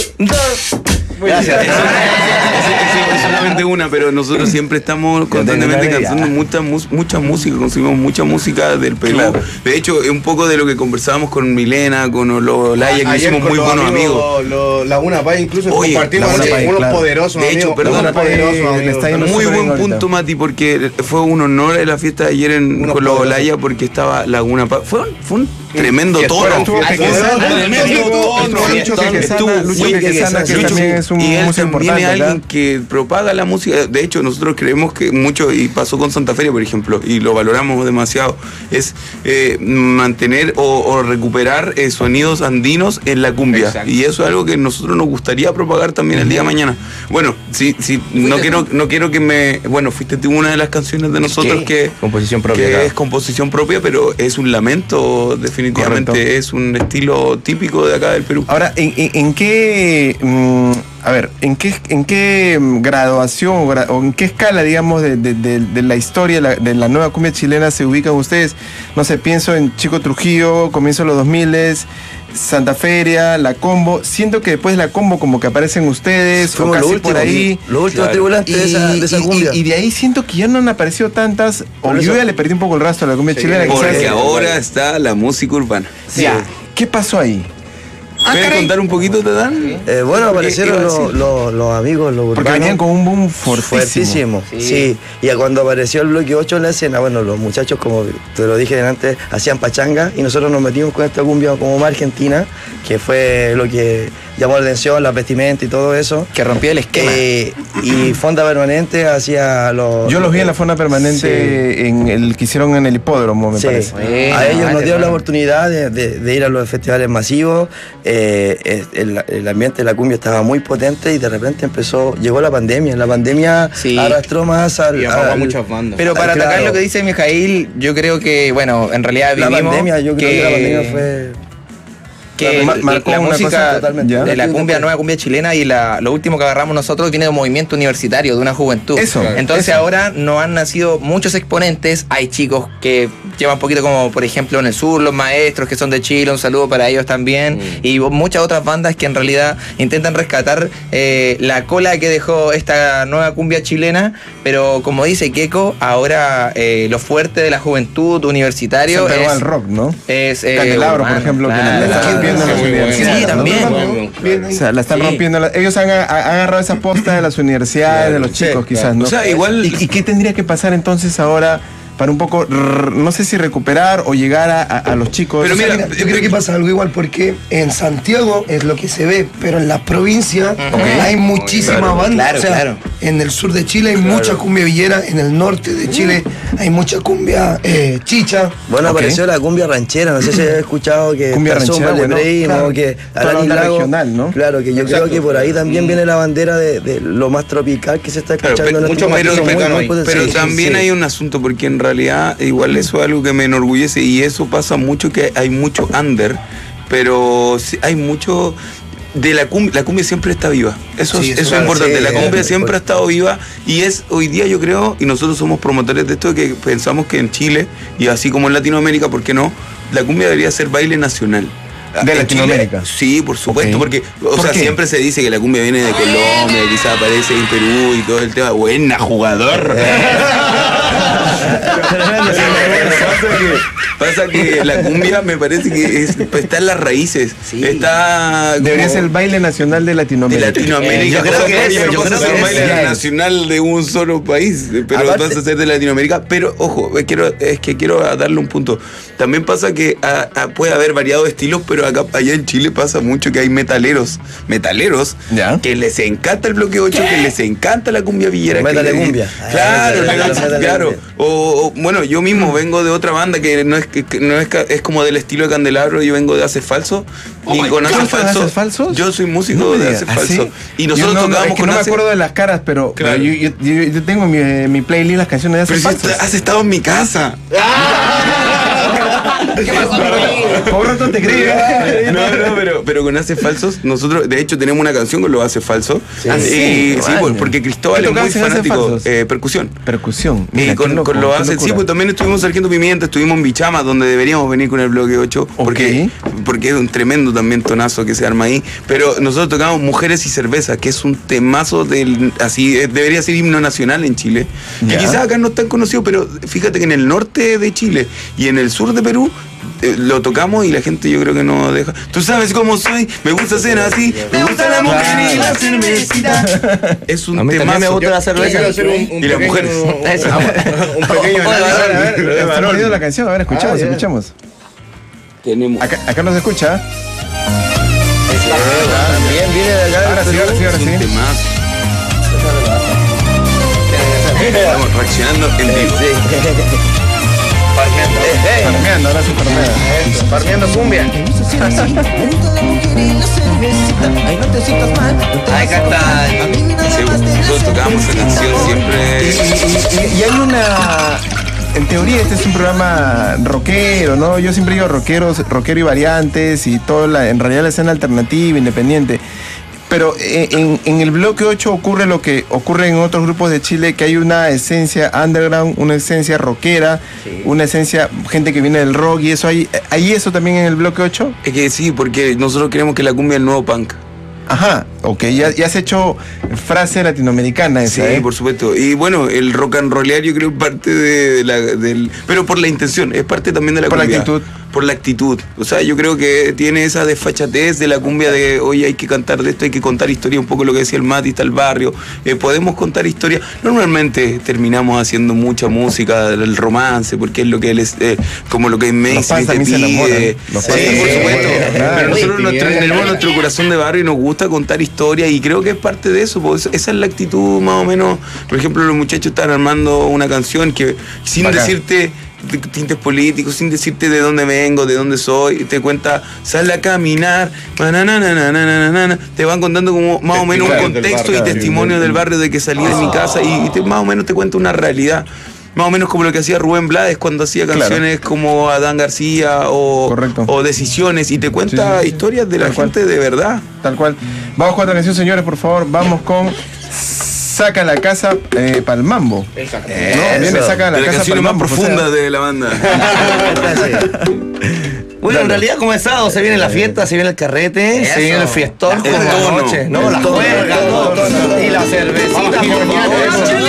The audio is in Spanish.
Gracias. Es solamente una, pero nosotros siempre estamos constantemente cantando mucha música, consumimos mucha música del Perú. Claro. De hecho, es un poco de lo que conversábamos con Milena, con los Laya, que hicimos muy buenos amigos. Laguna Paz, incluso compartimos unos poderosos de hecho, amigos. Perdón, muy buen punto, Mati, porque fue un honor en la fiesta de ayer con los Laya, porque estaba Laguna Paz. Fue un tremendo tono. Y él también es alguien que propaga la música. De hecho, nosotros creemos que mucho, y pasó con Santa Feria, por ejemplo, y lo valoramos demasiado, es mantener o recuperar sonidos andinos en la cumbia. Exacto. Y eso es algo que nosotros nos gustaría propagar también el día de mañana. Bueno, no quiero que me... Bueno, fuiste tú una de las canciones de nosotros que composición propia, que es composición propia, pero es un lamento, definitivamente. Correcto. Es un estilo típico de acá del Perú. Ahora, ¿en qué graduación o en qué escala, digamos, de la historia de la nueva cumbia chilena se ubican ustedes? No sé, pienso en Chico Trujillo, comienzo de los 2000, Santa Feria, La Combo. Siento que después de La Combo como que aparecen ustedes, fuimos o casi por ahí. Los últimos tribulantes de esa cumbia. Y de ahí siento que ya no han aparecido tantas, o yo ya le perdí un poco el rastro a la cumbia chilena. Porque ahora está la música urbana. Ya, ¿qué pasó ahí? ¿Puedes contar un poquito, te dan? Bueno, aparecieron los amigos, los urbanos. Porque venían con un boom fuertísimo. Sí. Y cuando apareció el bloque 8 en la escena, bueno, los muchachos, como te lo dije antes, hacían pachanga y nosotros nos metimos con esta cumbia como más argentina, que fue lo que llamó la atención, la vestimenta y todo eso. Que rompió el esquema. Y Fonda Permanente hacía los... Yo los vi en la Fonda Permanente en el que hicieron en el hipódromo, me parece. A ellos nos dieron la oportunidad de ir a los festivales masivos. El ambiente de la cumbia estaba muy potente y de repente llegó la pandemia. La pandemia arrastró más a muchas bandas. Pero para atacar lo que dice Mijail, yo creo que, bueno, en realidad vivimos... Yo creo que la pandemia fue... que la música de la cumbia, nueva cumbia chilena y lo último que agarramos nosotros viene de un movimiento universitario, de una juventud. Entonces ahora no han nacido muchos exponentes, hay chicos que llevan un poquito como por ejemplo en el sur, los maestros que son de Chile, un saludo para ellos también, y muchas otras bandas que en realidad intentan rescatar la cola que dejó esta nueva cumbia chilena, pero como dice Keiko, ahora lo fuerte de la juventud universitario es el rock, ¿no? Es Candelabro, por ejemplo, que sí, también. O sea, la están rompiendo. Ellos han agarrado esa posta de las universidades, de los chicos, quizás, ¿no? O sea, igual. ¿Y qué tendría que pasar entonces ahora para un poco, no sé si recuperar o llegar a los chicos? Pero mira, yo creo que pasa algo igual, porque en Santiago es lo que se ve, pero en la provincia hay muchísimas bandas. Claro. En el sur de Chile hay mucha cumbia villera, en el norte de Chile hay mucha cumbia chicha. Bueno, apareció la cumbia ranchera, no sé si has escuchado que cumbia ranchera, que la onda regional, ¿no? Claro, que yo creo que por ahí también viene la bandera de lo más tropical que se está escuchando en mucho más, pero también hay un asunto, porque en realidad igual eso es algo que me enorgullece, y eso pasa mucho, que hay mucho under, pero hay mucho de la cumbia siempre está viva. Eso es importante. La cumbia siempre ha estado viva, y es hoy día, yo creo, y nosotros somos promotores de esto, que pensamos que en Chile y así como en Latinoamérica, ¿por qué no?, la cumbia debería ser baile nacional. ¿De Latinoamérica? Chile, sí, por supuesto, porque siempre se dice que la cumbia viene de Colombia, quizás aparece en Perú y todo el tema. Buena, jugador. Pasa que la cumbia me parece que está en las raíces. Debería ser el baile nacional de Latinoamérica. Yo creo que es el baile nacional de un solo país, pero vas a ser de Latinoamérica. Pero ojo, quiero darle un punto. También pasa que puede haber variados estilos, pero allá en Chile pasa mucho que hay metaleros que les encanta el bloque 8, que les encanta la cumbia villera. Metal de cumbia. Claro. Bueno, yo mismo vengo de otra banda que es como del estilo de Candelabro. Yo vengo de Hace Falso. Y con Hace Falso, yo soy músico de Hace Falso. Y nosotros tocábamos con no me acuerdo de las caras, pero yo tengo mi playlist las canciones de Hace Falso. Has estado en mi casa. ¿Qué pasó? Por rato te crees. No, pero con Haces Falsos, nosotros de hecho tenemos una canción con los Haces Falsos. Sí, porque Cristóbal es muy fanático. Percusión. Mira, y con los Haces, sí, pues también estuvimos Sargento Pimienta, estuvimos en Bichama, donde deberíamos venir con el bloque 8, porque es un tremendo también tonazo que se arma ahí. Pero nosotros tocamos Mujeres y Cerveza, que es un temazo debería ser himno nacional en Chile. Que quizás acá no es tan conocido, pero fíjate que en el norte de Chile y en el sur de Perú lo tocamos y la gente yo creo que no deja. Tú sabes cómo soy, me gusta ser así, me gusta la mujer y la cervecita. Es un tema. A mí me gusta la cerveza y las mujeres. Un pequeño. Está poniendo la canción, a ver, escuchamos. Tenemos. Acá nos escucha. También viene de acá. Ahora sí. Un temazo. Estamos reaccionando en vivo. Farmeando, ahora sí farmea. Farmeando cumbia. Ahí canta. Nosotros tocábamos esa canción siempre. Y hay una... En teoría este es un programa rockero, ¿no? Yo siempre digo rockero y variantes y en realidad la escena alternativa, independiente. Pero en el bloque 8 ocurre lo que ocurre en otros grupos de Chile, que hay una esencia underground, una esencia rockera, una esencia, gente que viene del rock y eso. ¿Hay eso también en el bloque 8? Es que sí, porque nosotros creemos que la cumbia es el nuevo punk. Ajá, ok, ya has hecho frase latinoamericana esa, sí, por supuesto. Y bueno, el rock and rollear yo creo es parte del... Pero por la intención, es parte también de la cumbia. Por la actitud. Por la actitud. O sea, yo creo que tiene esa desfachatez de la cumbia de, oye, hay que cantar de esto, hay que contar historia, un poco lo que decía el Mati, está el barrio. Podemos contar historia. Normalmente terminamos haciendo mucha música del romance, porque es lo que él es, como lo que es mainstream te pide. Por supuesto. Pero nosotros tenemos nuestro corazón de barrio y nos gusta contar historia y creo que es parte de eso, pues esa es la actitud más o menos. Por ejemplo, los muchachos están armando una canción que sin decirte tintes políticos, sin decirte de dónde vengo, de dónde soy, te cuenta, sale a caminar, te van contando como más o menos un contexto y testimonio del barrio de que salí de mi casa y más o menos te cuenta una realidad. Más o menos como lo que hacía Rubén Blades cuando hacía canciones como Adán García o Decisiones y te cuenta historias de la gente de verdad. Tal cual. Vamos con otra canción, señores, por favor. Vamos con Saca la casa para el mambo. Exacto. Viene Saca la casa para el mambo. Más profunda de la banda. Bueno, en realidad como es sábado, se viene la fiesta, se viene el carrete, se viene el fiestón, como la noche, ¿no? La juega, y la cervecita por la noche.